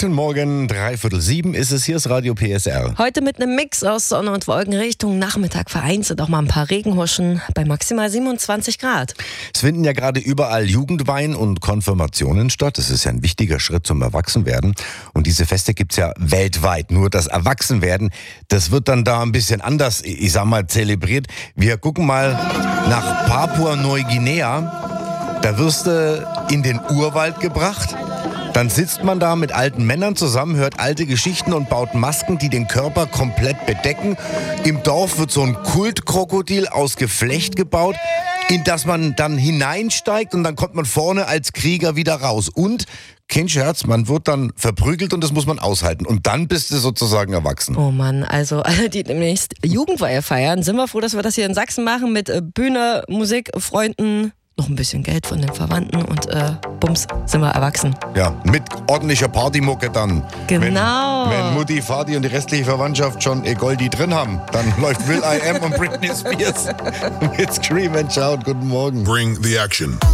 Guten Morgen, 6:45 ist es. Hier ist Radio PSR. Heute mit einem Mix aus Sonne und Wolken Richtung Nachmittag vereinzelt auch mal ein paar Regenhuschen bei maximal 27 Grad. Es finden ja gerade überall Jugendweihen und Konfirmationen statt. Das ist ja ein wichtiger Schritt zum Erwachsenwerden. Und diese Feste gibt's ja weltweit. Nur das Erwachsenwerden, das wird dann da ein bisschen anders, ich sag mal, zelebriert. Wir gucken mal nach Papua-Neuguinea. Da wirst du in den Urwald gebracht. Dann sitzt man da mit alten Männern zusammen, hört alte Geschichten und baut Masken, die den Körper komplett bedecken. Im Dorf wird so ein Kultkrokodil aus Geflecht gebaut, in das man dann hineinsteigt und dann kommt man vorne als Krieger wieder raus. Und, kein Scherz, man wird dann verprügelt und das muss man aushalten. Und dann bist du sozusagen erwachsen. Oh Mann, also alle, die demnächst Jugendweihe feiern, sind wir froh, dass wir das hier in Sachsen machen mit Bühne, Musik, Freunden, noch ein bisschen Geld von den Verwandten und bums, sind wir erwachsen. Ja, mit ordentlicher Partymucke dann. Genau. Wenn Mutti, Vati und die restliche Verwandtschaft schon Goldi drin haben, dann läuft Will I Am und Britney Spears mit Scream and Shout. Guten Morgen. Bring the action.